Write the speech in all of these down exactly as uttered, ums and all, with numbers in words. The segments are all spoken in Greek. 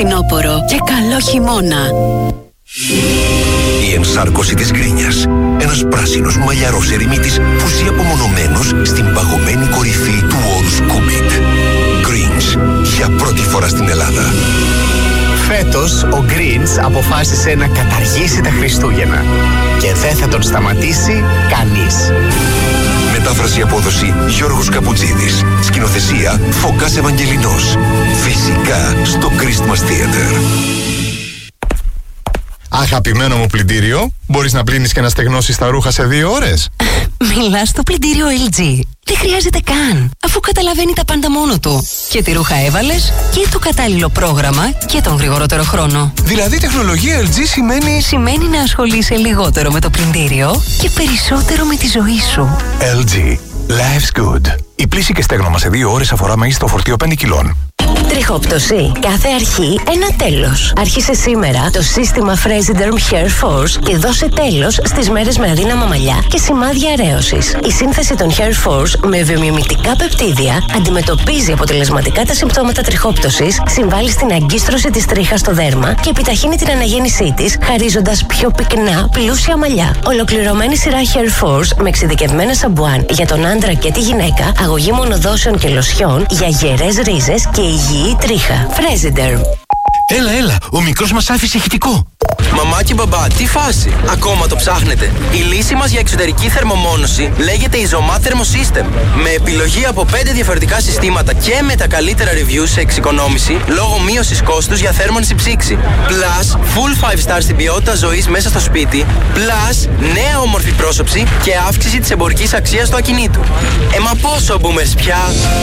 Φθινόπωρο και καλό χειμώνα. Η ενσάρκωση της γκρίνιας. Ένας πράσινος μαλλιαρός ερημίτης που ζει απομονωμένος στην παγωμένη κορυφή του όρους Κούμπιτ. Greens, για πρώτη φορά στην Ελλάδα. Φέτος ο Greens αποφάσισε να καταργήσει τα Χριστούγεννα και δεν θα τον σταματήσει κανείς. Μετάφραση απόδοση Γιώργος Καπουτζίδης. Σκηνοθεσία Φωκάς Ευαγγελινός. Φυσικά στο Christmas Theater. Αγαπημένο μου πλυντήριο, μπορείς να πλύνεις και να στεγνώσεις τα ρούχα σε δύο ώρες. Μιλάς στο πλυντήριο ελ τζι. Δεν χρειάζεται καν, αφού καταλαβαίνει τα πάντα μόνο του. Και τι ρούχα έβαλες, και το κατάλληλο πρόγραμμα και τον γρηγορότερο χρόνο. Δηλαδή τεχνολογία ελ τζι σημαίνει... Σημαίνει να ασχολείσαι λιγότερο με το πλυντήριο και περισσότερο με τη ζωή σου. ελ τζι. Life's good. Η πλύση και στέγνομα σε δύο ώρες αφορά μέγιστο φορτίο πέντε κιλών. Τριχόπτωση. Κάθε αρχή ένα τέλος. Άρχισε σήμερα το σύστημα Fresiderm Hair Force και δώσε τέλος στις μέρες με αδύναμα μαλλιά και σημάδια αρέωσης. Η σύνθεση των Hair Force με βιομιμητικά πεπτίδια αντιμετωπίζει αποτελεσματικά τα συμπτώματα τριχόπτωσης, συμβάλλει στην αγκίστρωση της τρίχας στο δέρμα και επιταχύνει την αναγέννησή της, χαρίζοντας πιο πυκνά, πλούσια μαλλιά. Ολοκληρωμένη σειρά Hair Force με εξειδικευμένα σαμπουάν για τον άντρα και τη γυναίκα, αγωγή μονοδόσεων και λοσιών για γερές ρίζες και υγιή τρίχα. Fresiderm. Έλα, έλα, ο μικρός μας άφησε ηχητικό. Μαμά και μπαμπά, τι φάση, ακόμα το ψάχνετε? Η λύση μας για εξωτερική θερμομόνωση λέγεται Isomat Thermosystem. Με επιλογή από πέντε διαφορετικά συστήματα και με τα καλύτερα reviews σε εξοικονόμηση λόγω μείωσης κόστους για θέρμανση ψήξη. Plus, full five star στην ποιότητα ζωής μέσα στο σπίτι. Plus, νέα όμορφη πρόσωψη και αύξηση της εμπορικής αξίας του ακινήτου. Ε, μα πόσο boomers πια?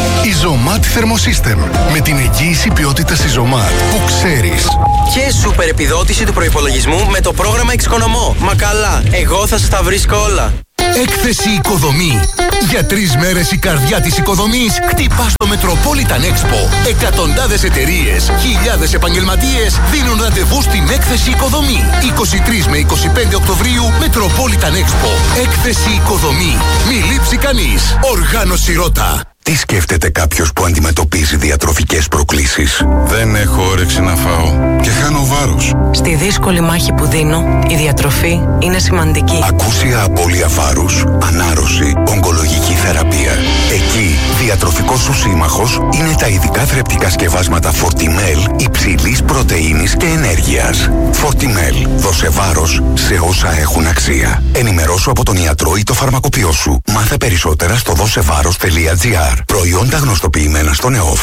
Isomat Thermosystem. Με την εγγύηση ποιότητας Isomat που ξέρεις. Και σούπερ επιδότηση του προϋπολογισμού με το πρόγραμμα Εξοικονομώ. Μα καλά, εγώ θα σας τα βρίσκω όλα. Έκθεση Οικοδομή. Για τρεις μέρες η καρδιά της οικοδομής χτυπά στο Metropolitan Expo. Εκατοντάδες εταιρείες, χιλιάδες επαγγελματίες δίνουν ραντεβού στην Έκθεση Οικοδομή. είκοσι τρεις με είκοσι πέντε Οκτωβρίου Metropolitan Expo. Έκθεση Οικοδομή. Μη λείψει κανείς. Οργάνωση Ρώτα. Τι σκέφτεται κάποιος που αντιμετωπίζει διατροφικές προκλήσεις? Δεν έχω όρεξη να φάω και χάνω βάρος. Στη δύσκολη μάχη που δίνω, η διατροφή είναι σημαντική. Ακούσια απώλεια βάρους, ανάρρωση, ογκολογική θεραπεία. Εκεί, διατροφικός σου σύμμαχος είναι τα ειδικά θρεπτικά σκευάσματα Fortimel υψηλής πρωτεΐνης και ενέργειας. Fortimel, δώσε βάρος σε όσα έχουν αξία. Ενημερώσου από τον ιατρό ή το φαρμακοποιό σου. Μάθε περισσότερα στο δώσεβάρος τελεία τζι άρ. Προϊόντα γνωστοποιημένα στον ΕΟΦ.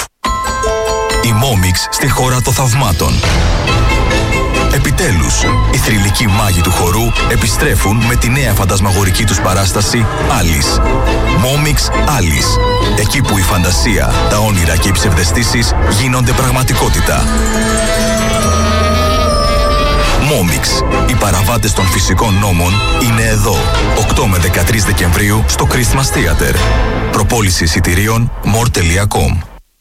Η Momix στη χώρα των θαυμάτων. Επιτέλους, οι θρυλικοί μάγοι του χορού επιστρέφουν με τη νέα φαντασμαγορική τους παράσταση Alice. Momix Alice. Εκεί που η φαντασία, τα όνειρα και οι ψευδαισθήσεις γίνονται πραγματικότητα. Momix. Οι παραβάτες των φυσικών νόμων είναι εδώ. οκτώ με δεκατρείς Δεκεμβρίου στο Christmas Theater. Προπόληση εισιτηρίων more τελεία com.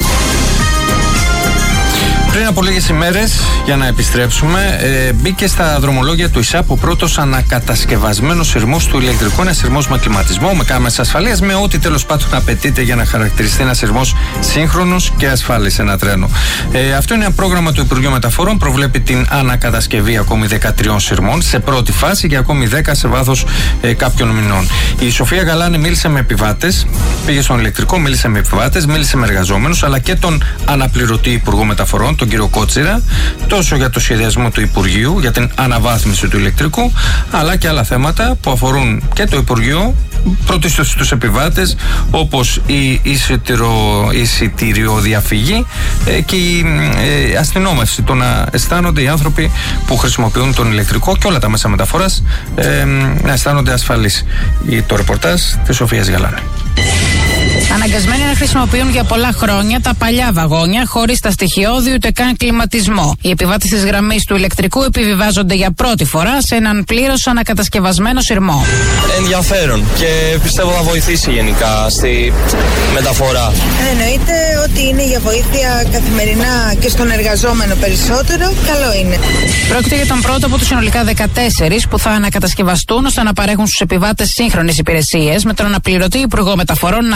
Πριν από λίγες ημέρες, για να επιστρέψουμε, ε, μπήκε στα δρομολόγια του ΙΣΑΠ ο πρώτος ανακατασκευασμένος σειρμός του ηλεκτρικού. Ένας σειρμός με κλιματισμό, με κάμερες ασφαλείας, με ό,τι τέλος πάντων απαιτείται για να χαρακτηριστεί ένας σειρμός σύγχρονος και ασφάλης σε ένα τρένο. Ε, αυτό είναι ένα πρόγραμμα του Υπουργείου Μεταφορών. Προβλέπει την ανακατασκευή ακόμη δεκατριών σειρμών σε πρώτη φάση και ακόμη δέκα σε βάθος ε, κάποιων μηνών. Η Σοφία Γαλάνη μίλησε με επιβάτες, πήγε στον ηλεκτρικό, μίλησε με επιβάτες, μίλησε με εργαζόμενους, αλλά και τον αναπληρωτή Υπουργό Μεταφορών, τον κύριο Κότσιρα, τόσο για το σχεδιασμό του Υπουργείου, για την αναβάθμιση του ηλεκτρικού, αλλά και άλλα θέματα που αφορούν και το Υπουργείο, πρωτίστως στους επιβάτες, όπως η εισιτηριοδιαφυγή ε, και η ε, αστυνόμευση, το να αισθάνονται οι άνθρωποι που χρησιμοποιούν τον ηλεκτρικό και όλα τα μέσα μεταφοράς ε, να αισθάνονται ασφαλείς. Το ρεπορτάζ της Σοφίας Γαλάνη. Αναγκασμένοι να χρησιμοποιούν για πολλά χρόνια τα παλιά βαγόνια χωρίς τα στοιχειώδη ούτε καν κλιματισμό. Οι επιβάτες της γραμμής του ηλεκτρικού επιβιβάζονται για πρώτη φορά σε έναν πλήρως ανακατασκευασμένο σειρμό. Ενδιαφέρον και πιστεύω θα βοηθήσει γενικά στη μεταφορά. Εννοείται ότι είναι για βοήθεια καθημερινά και στον εργαζόμενο περισσότερο. Καλό είναι. Πρόκειται για τον πρώτο από τους συνολικά δεκατέσσερις που θα ανακατασκευαστούν ώστε να παρέχουν στους επιβάτες σύγχρονες υπηρεσίες, με τον αναπληρωτή Υπουργό Μεταφορών να δίνει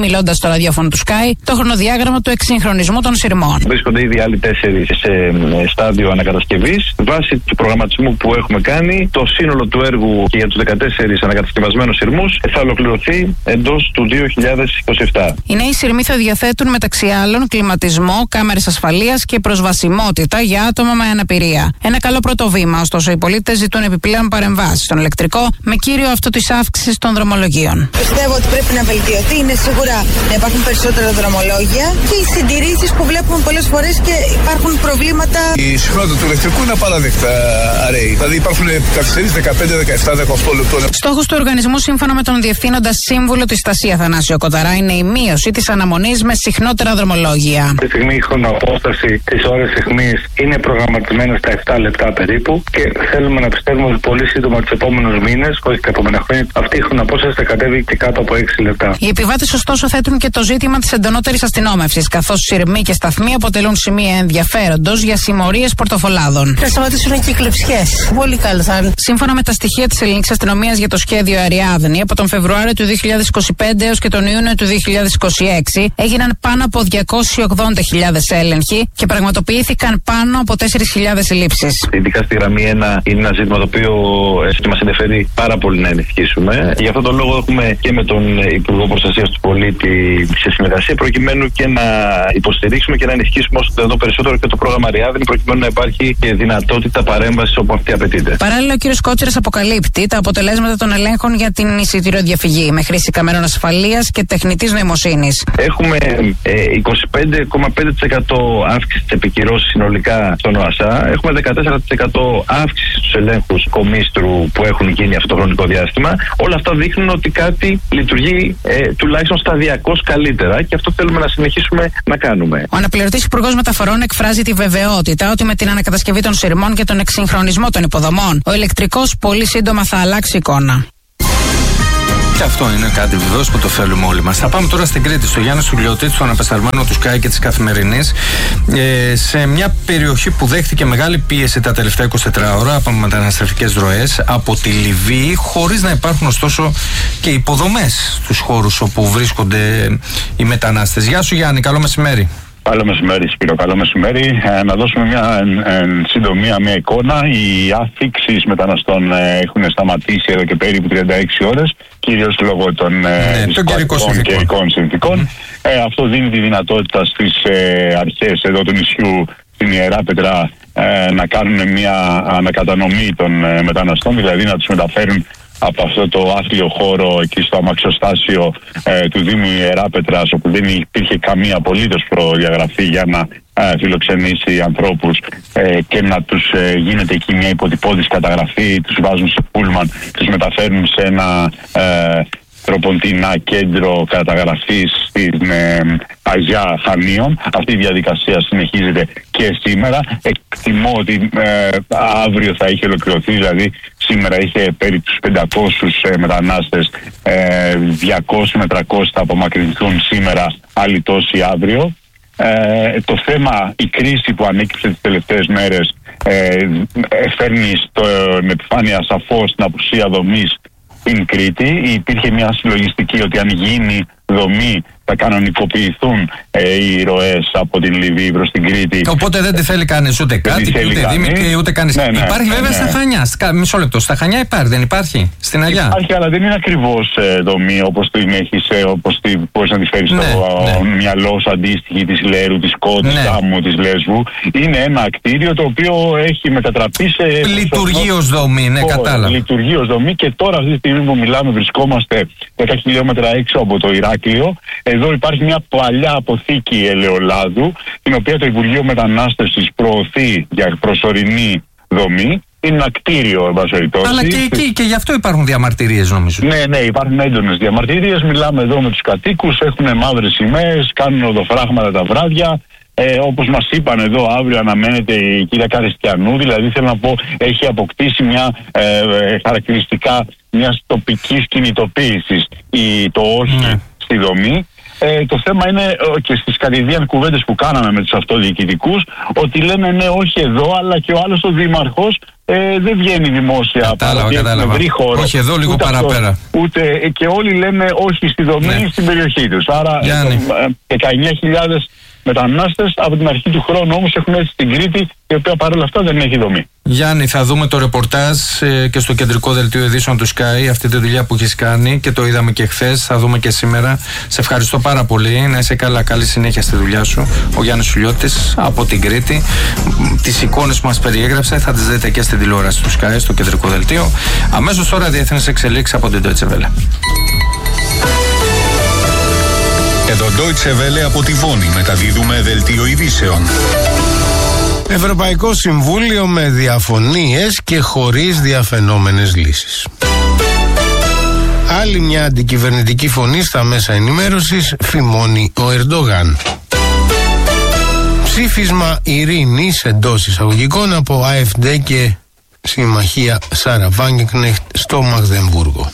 μιλώντας στο ραδιόφωνο του Sky το χρονοδιάγραμμα του εξυγχρονισμού των σειρμών. Βρίσκονται ήδη άλλοι τέσσερις σε στάδιο ανακατασκευής. Βάσει του προγραμματισμού που έχουμε κάνει, το σύνολο του έργου και για τους δεκατέσσερις ανακατασκευασμένους σειρμούς θα ολοκληρωθεί εντός του δύο χιλιάδες είκοσι επτά. Οι νέοι σειρμοί θα διαθέτουν μεταξύ άλλων κλιματισμό, κάμερες ασφαλείας και προσβασιμότητα για άτομα με αναπηρία. Ένα καλό πρώτο βήμα, ωστόσο, οι πολίτες ζητούν επιπλέον παρεμβάσεις στον ηλεκτρικό, με κύριο αυτό της αύξησης των δρομολογίων. Πιστεύω ότι πρέπει να βελτιωθεί. Είναι σίγουρα να υπάρχουν περισσότερα δρομολόγια και οι συντηρήσεις που βλέπουμε πολλές φορές και υπάρχουν προβλήματα. Η συχνότητα του ηλεκτρικού είναι απαράδεκτα αραιή. Δηλαδή υπάρχουν καθυστερήσεις δεκαπέντε, δεκαεπτά, δεκαοκτώ λεπτών. Στόχος του οργανισμού, σύμφωνα με τον διευθύνοντα σύμβουλο της Στασία Θανάσιο Κοταρά, είναι η μείωση της αναμονής με συχνότερα δρομολόγια. Αυτή τη στιγμή η χρονοπόσταση της ώρας αιχμής είναι προγραμματισμένη στα επτά λεπτά περίπου και θέλουμε να πιστεύουμε ότι πολύ σύντομα τους επόμενους μήνες, όχι τα επόμενα χρόνια, αυτή η χρονοπόσταση θα κατέβει και κάτω από έξι λεπτά. Οι επιβάτες, ωστόσο, θέτουν και το ζήτημα της εντονότερης αστυνόμευσης, καθώς σειρμοί και σταθμοί αποτελούν σημεία ενδιαφέροντος για συμμορίες πορτοφολάδων. Θα σταματήσουν και οι κλεψιές. Πολύ καλό θα είναι. Σύμφωνα με τα στοιχεία της Ελληνικής Αστυνομίας για το σχέδιο Αριάδνη, από τον Φεβρουάριο του δύο χιλιάδες είκοσι πέντε έως και τον Ιούνιο του δύο χιλιάδες είκοσι έξι έγιναν πάνω από διακόσιες ογδόντα χιλιάδες έλεγχοι και πραγματοποιήθηκαν πάνω από τέσσερις χιλιάδες συλλήψεις. Ειδικά στη γραμμή ένα είναι ένα ζήτημα το οποίο μας ενδιαφέρει πάρα πολύ να ενισχύσουμε. Γι' αυτόν τον λόγο έχουμε και με τον Υπουργό Προστασίας του Πολίτη σε συνεργασία, προκειμένου και να υποστηρίξουμε και να ενισχύσουμε όσο το περισσότερο και το πρόγραμμα Αριάδνη, προκειμένου να υπάρχει και δυνατότητα παρέμβασης όπου αυτή απαιτείται. Παράλληλα, ο κ. Κότσιρας αποκαλύπτει τα αποτελέσματα των ελέγχων για την εισιτηριοδιαφυγή με χρήση καμερών ασφαλείας και τεχνητής νοημοσύνης. Έχουμε ε, είκοσι πέντε κόμμα πέντε τοις εκατό αύξηση της επικυρώσης συνολικά στον ΟΑΣΑ. Έχουμε δεκατέσσερα τοις εκατό αύξηση στους ελέγχους κομίστρου που έχουν γίνει αυτό το χρονικό διάστημα. Όλα αυτά δείχνουν ότι κάτι λειτουργεί ε, τουλάχιστον σταδιακώς καλύτερα και αυτό θέλουμε να συνεχίσουμε να κάνουμε. Ο αναπληρωτής Υπουργός Μεταφορών εκφράζει τη βεβαιότητα ότι με την ανακατασκευή των σειρμών και τον εξυγχρονισμό των υποδομών, ο ηλεκτρικός πολύ σύντομα θα αλλάξει εικόνα. Και αυτό είναι κάτι βεβαίως που το θέλουμε όλοι μας. Θα πάμε τώρα στην Κρήτη, στο Γιάννη Σουλιώτη, στον απεσταλμένο του Sky και της Καθημερινής, ε, σε μια περιοχή που δέχτηκε μεγάλη πίεση τα τελευταία εικοσιτέσσερις ώρα από μεταναστευτικές ροές από τη Λιβύη, χωρίς να υπάρχουν ωστόσο και υποδομές στους χώρους όπου βρίσκονται οι μετανάστες. Γεια σου Γιάννη, καλό μεσημέρι. Καλό μεσημέρι, Σπύρο, καλό μεσημέρι. Ε, να δώσουμε μια εν, εν, συντομία, μια εικόνα. Οι αφήξεις μεταναστών ε, έχουν σταματήσει εδώ και περίπου τριάντα έξι ώρες, κυρίως λόγω των ναι, καιρικών συνθήκων. Mm. Ε, αυτό δίνει τη δυνατότητα στις ε, αρχές εδώ του νησιού, στην Ιεράπετρα, ε, να κάνουν μια ανακατανομή των ε, μεταναστών, δηλαδή να τους μεταφέρουν από αυτό το άθλιο χώρο εκεί στο αμαξοστάσιο ε, του Δήμου Ιεράπετρας, όπου δεν υπήρχε καμία απολύτως προδιαγραφή για να ε, φιλοξενήσει ανθρώπους ε, και να τους ε, γίνεται εκεί μια υποτυπώδης καταγραφή, τους βάζουν σε πούλμαν, τους μεταφέρουν σε ένα ε, τροποντινά κέντρο καταγραφής στην ε, Αγιά Χανίων. Αυτή η διαδικασία συνεχίζεται και σήμερα. Εκτιμώ ότι ε, αύριο θα είχε ολοκληρωθεί, δηλαδή σήμερα είχε περί τους πεντακόσιους ε, μετανάστες, ε, διακόσιοι με τριακόσιοι θα απομακρυνθούν σήμερα, άλλοι τόσοι αύριο. Ε, το θέμα, η κρίση που ανέκυψε τις τελευταίες μέρες ε, φέρνει στην επιφάνεια σαφώς την απουσία δομής στην Κρήτη. Υπήρχε μια συλλογιστική ότι αν γίνει δομή θα κανονικοποιηθούν ε, οι ροές από την Λιβύη προς την Κρήτη. Οπότε δεν τη θέλει κανείς ούτε κάτι, ούτε Δήμητρη, ούτε κανείς. Ναι, ναι, υπάρχει βέβαια ναι, ναι. στα Χανιά. Στα, μισό λεπτό. Στα Χανιά υπάρχει, δεν υπάρχει? Στην Αγιά. Υπάρχει, αλλά δεν είναι ακριβώς ε, δομή όπως την έχεις, ε, όπως την μπορείς να τη φέρεις ναι, στο ναι. μυαλό σου, αντίστοιχη της Λέρου, της Κότ, της Γάμου, ναι. της Λέσβου. Είναι ένα κτίριο το οποίο έχει μετατραπεί σε. Λειτουργεί ως δομή, ναι, κατάλαβα. Λειτουργεί ως δομή και τώρα αυτή τη στιγμή που μιλάμε βρισκόμαστε δέκα χιλιόμετρα έξω από το Ηράκλειο. Εδώ υπάρχει μια παλιά αποθήκη ελαιολάδου, την οποία το Υπουργείο Μετανάστευσης προωθεί για προσωρινή δομή. Είναι ένα κτίριο, εν πάση περιπτώσει. Αλλά και εκεί και γι' αυτό υπάρχουν διαμαρτυρίες, νομίζω. Ναι, ναι, υπάρχουν έντονες διαμαρτυρίες. Μιλάμε εδώ με τους κατοίκους, έχουν μαύρες σημαίες, κάνουν οδοφράγματα τα βράδια. Ε, όπως μας είπαν εδώ, αύριο αναμένεται η κυρία Καριστιανού, δηλαδή θέλω να πω, έχει αποκτήσει μια ε, ε, χαρακτηριστικά μιας τοπικής κινητοποίησης η, το όχι ναι. στη δομή. Ε, το θέμα είναι ε, και στις κατηδίαν κουβέντες που κάναμε με τους αυτοδιοικητικούς, ότι λένε ναι, όχι εδώ, αλλά και ο άλλος ο δήμαρχος ε, δεν βγαίνει δημόσια. Κατάλαβα, κατάλαβα. Όχι εδώ, λίγο ούτε παραπέρα. Αυτό, ούτε, και όλοι λέμε όχι στη δομή, ναι, στην περιοχή τους. Άρα δεκαεννιά χιλιάδες μετανάστες από την αρχή του χρόνου όμως έχουν έρθει στην Κρήτη, η οποία παρόλα αυτά δεν έχει δομή. Γιάννη, θα δούμε το ρεπορτάζ ε, και στο κεντρικό δελτίο ειδήσεων του Sky, αυτή τη δουλειά που έχεις κάνει και το είδαμε και χθες, θα δούμε και σήμερα. Σε ευχαριστώ πάρα πολύ, να είσαι καλά, καλή συνέχεια στη δουλειά σου. Ο Γιάννης Σουλιώτης από την Κρήτη. Τις εικόνες που μας περιέγραψε θα τις δείτε και στην τηλεόραση του Sky, στο κεντρικό δελτίο. Αμέσως τώρα διεθνείς εξελίξεις από την Deutsche Welle. Εδώ Deutsche Welle από τη Βόνη μεταδίδουμε δελτίο ειδήσεων. Ευρωπαϊκό Συμβούλιο με διαφωνίες και χωρίς διαφαινόμενες λύσεις. Άλλη μια αντικυβερνητική φωνή στα μέσα ενημέρωσης, φημώνει ο Ερντογάν. Ψήφισμα ειρήνης εντός εισαγωγικών από AfD και συμμαχία Σάρα Βάγκεκνεχτ στο Μαγδεμβούργο.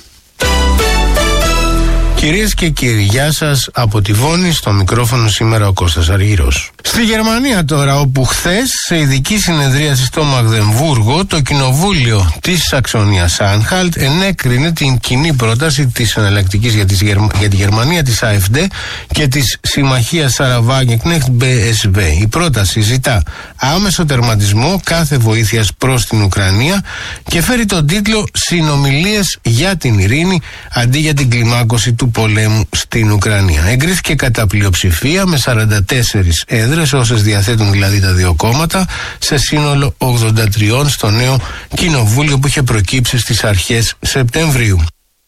Κυρίες και κύριοι, γεια σας από τη Βόνη, στο μικρόφωνο σήμερα ο Κώστας Αργυρός. Στη Γερμανία τώρα, όπου χθες σε ειδική συνεδρίαση στο Μαγδεμβούργο το κοινοβούλιο της Σαξονίας Άνχαλτ ενέκρινε την κοινή πρόταση της εναλλακτικής για, για τη Γερμανία της AfD και της συμμαχίας Σάρα Βάγκεκνεχτ μπι ες βι. Η πρόταση ζητά άμεσο τερματισμό κάθε βοήθειας προς την Ουκρανία και φέρει τον τίτλο «Συνομιλίες για την ειρήνη» αντί για την κλιμάκωση του πολέμου στην Ουκρανία. Εγκρίθηκε κατά πλειοψηφία με σαράντα τέσσερις έδρες, όσες διαθέτουν δηλαδή τα δύο κόμματα, σε σύνολο ογδόντα τρία στο νέο κοινοβούλιο που είχε προκύψει στις αρχές Σεπτεμβρίου.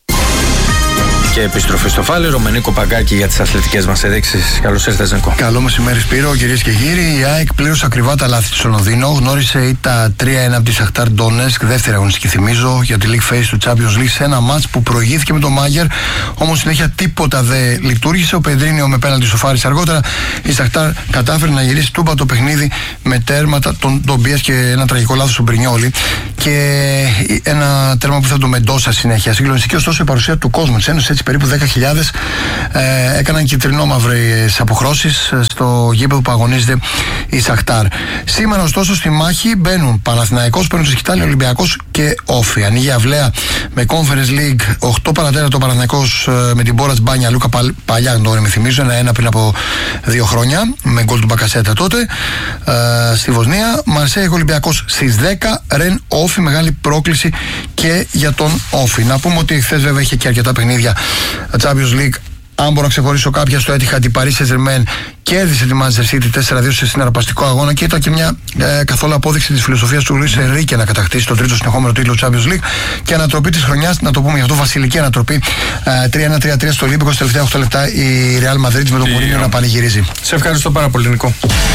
Και επιστροφή στο Φάληρο με Νίκο Παγκάκη για τις αθλητικές μας ενδείξεις. Καλώς ήρθες, Νίκο. Καλό μεσημέρι, Σπύρο. Κυρίες και κύριοι, η ΑΕΚ πλήρωσε ακριβά τα λάθη στο Λονδίνο. Γνώρισε ήττα τρία ένα από τη Σαχτάρ Ντόνετσκ, δεύτερη αγωνιστική θυμίζω, για τη League Phase του Champions League, σε ένα μάτς που προηγήθηκε με τον Μάγερ. Όμως συνέχεια τίποτα δεν λειτουργήσε. Ο Πεδρίνιο με πέναλτι σοφάρισε αργότερα. Η Σαχτάρ κατάφερε να γυρίσει τούμπα το παιχνίδι με τέρματα τον Ντομπίας και ένα τραγικό λάθος του Μπρινιόλι. Και ένα τέρμα που θα το Μεντόσα συνέχεια. Συγκλονιστική ωστόσο η παρουσία του κόσμου της Ένωσης, έτσι περίπου δέκα χιλιάδες ε, έκαναν κυτρινόμαυρες αποχρώσεις στο γήπεδο που αγωνίζεται η Σαχτάρ. Σήμερα ωστόσο στη μάχη μπαίνουν Παναθηναϊκός, παίρνουν τη σκητάλη, Ολυμπιακός και Όφη. Ανοίγει αυλαία με Conference League οκτώ παρατέταρτο ο Παναθηναϊκός ε, με την Μπόρας Μπάνια Λούκα Παλ, παλιά το με θυμίζω, ένα ένα πριν από δύο χρόνια με γκολ του Μπακασέτα τότε ε, στη Βοσνία. Μαρσέη Ολυμπιακός στις δέκα, Ρεν Όφη, μεγάλη πρόκληση και για τον Όφη. Να πούμε ότι χθες βέβαια είχε και αρκετά παιχνίδια Champions League. Αν μπορώ να ξεχωρίσω κάποια στο Etihad, η Paris Saint-Germain κέρδισε τη Manchester City τέσσερα δύο σε συναρπαστικό αγώνα και ήταν και μια ε, καθόλου απόδειξη της φιλοσοφίας του Λουίς Ενρίκε να κατακτήσει τον τρίτο συνεχόμενο τίτλο Champions League και ανατροπή της χρονιάς, να το πούμε γι' αυτό, βασιλική ανατροπή ε, τρία ένα τρία τρία στο Ολύμπικο. Στα τελευταία οκτώ λεπτά η Real Madrid με τον Μουρίνιο να πανηγυρίζει. Σε ευχαριστώ πάρα πολύ, Νικό.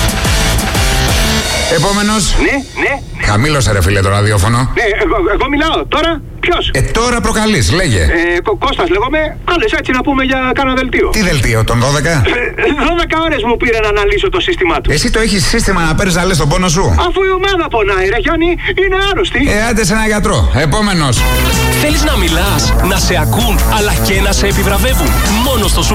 Επόμενος. Ναι, ναι. Χαμήλωσε ρε φίλε το ραδιόφωνο. Ναι, εγώ, εγώ μιλάω. Τώρα ποιος? Ε, τώρα προκαλείς, λέγε. Ε, Κω- Κώστας λέγομαι. Άλλες έτσι να πούμε για κάνα δελτίο. Τι δελτίο, τον δώδεκα? Ε, δώδεκα ώρες μου πήρε να αναλύσω το σύστημά του. Εσύ το έχεις σύστημα να παίρνεις να λες τον πόνο σου? Αφού η ομάδα πονάει ρε Γιάννη, είναι άρρωστη. Ε, άντε σε ένα γιατρό. Επόμενος. Θέλεις να μιλάς, να σε ακούν, αλλά και να σε επιβραβεύουν. Μόνο στο